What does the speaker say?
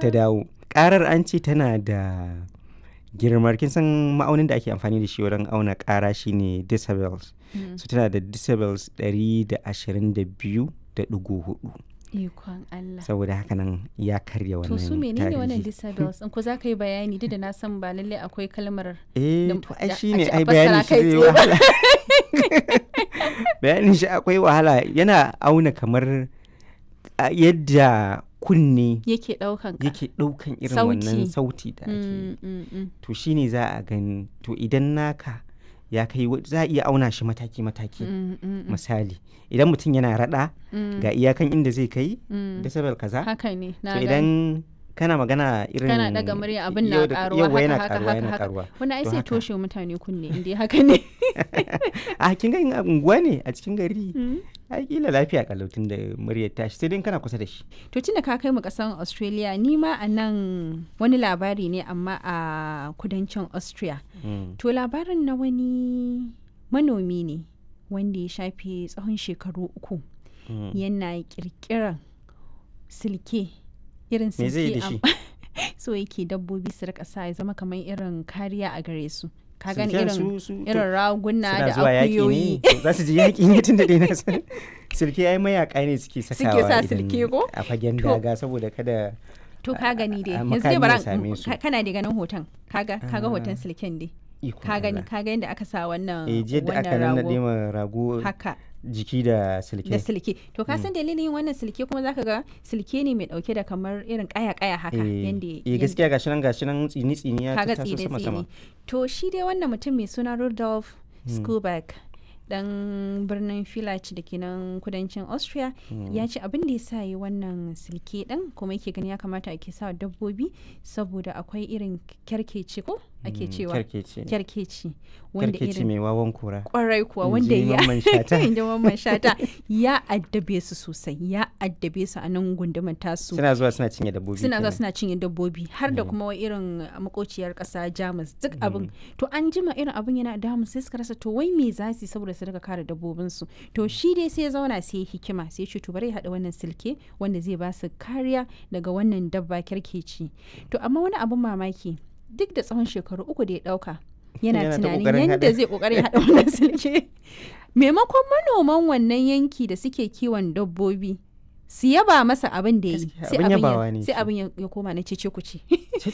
ta dawo. Ƙarar an ce tana da girmar, kin san ma'aunin da ake amfani da shi wurin auna ƙara shine decibels. So tana da decibels 122.4. Ikon Allah. Saboda haka nan ya karya wannan To su menene wannan tarihi. decibels? In ko za ka yi bayani duk da na san ba lallai akwai kalmar To ai shi a ne ce a ai fassara bayanin shi kai zai tsaye ba. wahala. Bayanin shi akwai wahala, yana auna kamar yadda kunne yake ɗaukan ka. yake ɗaukan irin Sauti. wannan sauti da ake yi. To shi ne za a gani, to idan naka ya kai za a iya auna shi mataki-mataki. Misali idan mutum yana raɗa ga iyakan inda zai kai decibel kaza. Haka ne, na So gani. idan kana magana irin Kana ɗaga murya abin na yau da- ƙaruwa yauwa yana haka ƙaruwa, yana haka. ƙaruwa. Wani ai To sai haka. toshe mutane kunne inda haka ne. A kin ga in a unguwa ne a cikin gari ai kila lafiya kalautin da muryar tashi sai dai in kana kusa da shi. To tunda ka kai mu ƙasan Australia, ni ma a nan wani labari ne amma a kudancin Austria. To labarin na wani manomi ne wanda ya shafe tsawon shekaru 3 yana kirkiran silke, irin Me zai yi da silke shi? so yake dabbobi su rika sa ya zama kamar irin kariya a gare su. Ka gani Silken irin raguna suna da zuwa yaƙi akuyoyi. ne, to za su je yaƙi ne tun da dai na san silke ai mayaƙa ne suke sakawa sa idan silke ko? a fagen To- daga saboda kada To ka gani dai, a yanzu dai makami bara ya same su. kana da ganin hoton, kaga hoton silken dai. ikon Ka gani, Allah. ka ga yadda aka sa wannan Jiya da aka nannaɗe rago ma rago haka jiki da da silke. silke. To ka san dalilin yin wannan silke kuma zaka ga silke ne mai dauke da kamar irin kaya haka yanda Gaskiya gashi nan tsini-tsini ya kaga taso sama-sama. tsine. To shi dai wannan mutum mai suna Rudolf Skuback dan birnin Village da ke nan kudancin Austria ya ce abin da ya sa yi wannan silke din kuma yake gani ya kamata ake sa dabbobi saboda akwai irin kyarkeci ko ake cewa kyarkeci wanda Kyarkeci irin mai wawan kura. kwarai kuwa In wanda ji ya Mamman Shata. in ji Mamman Shata ya addabe su sosai, ya addabe su a nan gundumar tasu. Suna zuwa suna cinye dabbobi. Suna zuwa kenan. suna cinye dabbobi har da kuma wai irin makociyar kasa Jamus duk abin. To an jima irin abin yana damun sai suka rasa to wai me za su yi saboda su daga kare dabbobinsu. To shi dai sai ya zauna sai ya hikima sai ya ce to bari ya haɗa wannan silke wanda zai ba su kariya daga wannan dabba kyarkeci. To amma wani abin mamaki duk da tsawon shekaru 3 da ya ɗauka yana Yana ta tunanin ƙoƙarin yadda haɗa. zai ƙoƙarin haɗa wannan silke. Maimakon manoman wannan yanki da suke kiwon dabbobi su yaba masa abin da ya yi Gaskiya, abin yabawa ne sai shi. abin ya koma na cece kuce.